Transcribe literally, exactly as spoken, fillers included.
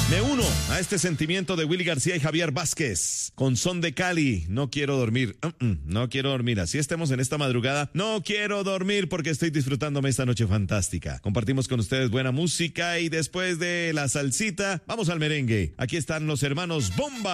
Me uno a este sentimiento de Willy García y Javier Vázquez con Son de Cali. No quiero dormir, uh -uh, no quiero dormir. Así estemos en esta madrugada. No quiero dormir porque estoy disfrutándome esta noche fantástica. Compartimos con ustedes buena música y después de la salsita, vamos al merengue. Aquí están los hermanos Bomba.